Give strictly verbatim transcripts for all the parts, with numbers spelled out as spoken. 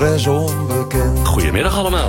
is onbekend. Goedemiddag allemaal.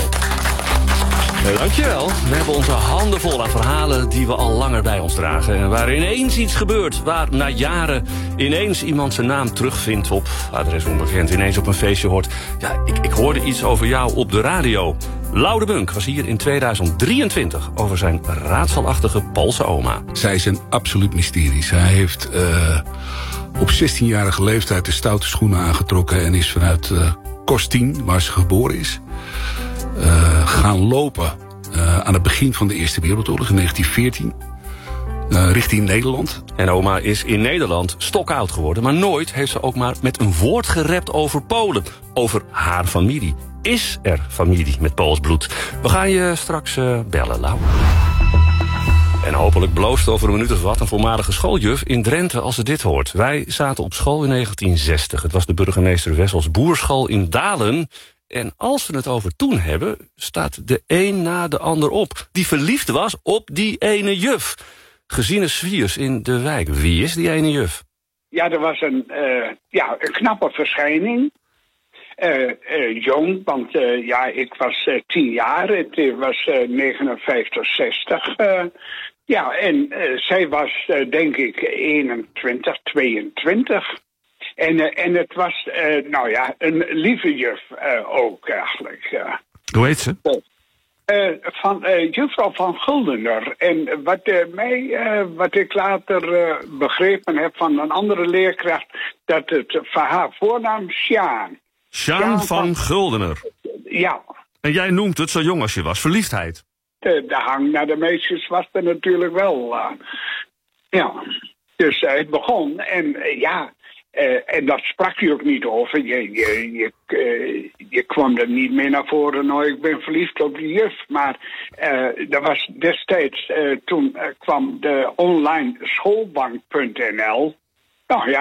Ja, dankjewel. We hebben onze handen vol aan verhalen die we al langer bij ons dragen. En waar ineens iets gebeurt. Waar na jaren ineens iemand zijn naam terugvindt op adres onbekend. Ineens op een feestje hoort. Ja, ik, ik hoorde iets over jou op de radio. Lau de Bunk was hier in tweeduizend drieëntwintig over zijn raadselachtige Poolse oma. Zij is een absoluut mysterie. Zij heeft uh, op zestienjarige leeftijd de stoute schoenen aangetrokken en is vanuit uh, Kostin, waar ze geboren is, Uh, gaan lopen uh, aan het begin van de Eerste Wereldoorlog in negentien veertien. Uh, richting Nederland. En oma is in Nederland stokoud geworden. Maar nooit heeft ze ook maar met een woord gerept over Polen. Over haar familie. Is er familie met Pools bloed? We gaan je straks uh, bellen, Lau. En hopelijk bloost over een minuut of wat een voormalige schooljuf in Drenthe als ze dit hoort. Wij zaten op school in negentien zestig. Het was de burgemeester Wessels Boerschool in Dalen. En als we het over toen hebben, staat de een na de ander op. Die verliefd was op die ene juf. Gesine Swiers in de wijk. Wie is die ene juf? Ja, er was een, uh, ja, een knappe verschijning. Uh, uh, jong, want uh, ja, ik was uh, tien jaar. Het was uh, negenenvijftig, zestig. Uh, ja, en uh, zij was uh, denk ik eenentwintig, tweeëntwintig. En, uh, en het was, uh, nou ja, een lieve juf uh, ook eigenlijk. Uh. Hoe heet ze? Uh, van uh, juffrouw van Guldener. En wat, uh, mij, uh, wat ik later uh, begrepen heb van een andere leerkracht, dat het van haar voornaam Sjaan. Sjaan van Guldener. Ja. En jij noemt het zo jong als je was, verliefdheid. De, de hang naar de meisjes was er natuurlijk wel. Uh, ja. Dus uh, het begon en uh, ja. Uh, en dat sprak je ook niet over. Je, je, je, uh, je kwam er niet meer naar voren. Nou, ik ben verliefd op die juf. Maar uh, er was destijds, uh, toen uh, kwam de online schoolbank punt n l. Nou ja.